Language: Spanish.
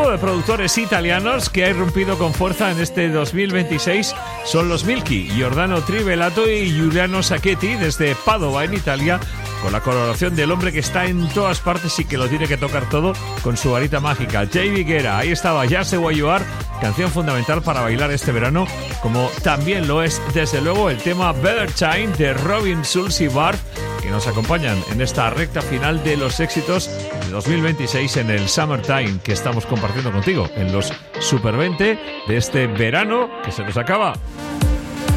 dúo de productores italianos que ha irrumpido con fuerza en este 2026 son los Milky, Giordano Trivelato y Giuliano Sacchetti desde Padova, en Italia, con la colaboración del hombre que está en todas partes y que lo tiene que tocar todo con su varita mágica, Jay Guerra. Ahí estaba Just the Way You Are, canción fundamental para bailar este verano, como también lo es desde luego el tema Better Time de Robin Schulz y Bart, que nos acompañan en esta recta final de los éxitos de 2026 en el Summertime que estamos compartiendo contigo en los Super 20 de este verano que se nos acaba.